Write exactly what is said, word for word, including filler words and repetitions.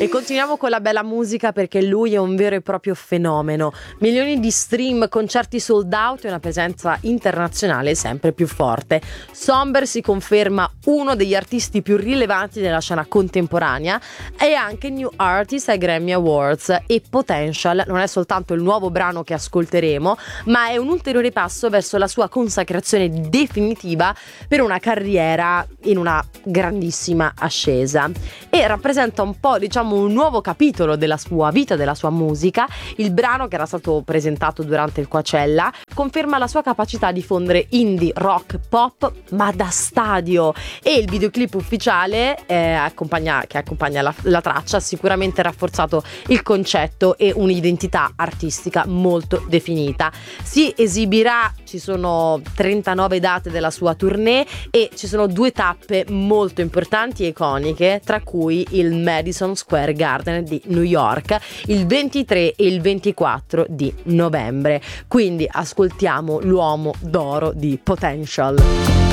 E continuiamo con la bella musica, perché lui è un vero e proprio fenomeno. Milioni di stream, concerti sold out e una presenza internazionale sempre più forte. Somber si conferma uno degli artisti più rilevanti della scena contemporanea e anche New Artist ai Grammy Awards, e Potential non è soltanto il nuovo brano che ascolteremo, ma è un ulteriore passo verso la sua consacrazione definitiva per una carriera in una grandissima ascesa, e rappresenta un po', diciamo, un nuovo capitolo della sua vita, della sua musica. Il brano, che era stato presentato durante il Coachella, conferma la sua capacità di fondere indie, rock, pop, ma da stadio, e il videoclip ufficiale eh, accompagna, che accompagna la, la traccia ha sicuramente rafforzato il concetto e un'identità artistica molto definita. Si esibirà, ci sono trentanove date della sua tournée e ci sono due tappe molto importanti e iconiche, tra cui il Madison Square Garden di New York il ventitré e il ventiquattro di novembre. Quindi ascoltiamo l'uomo d'oro di Potential.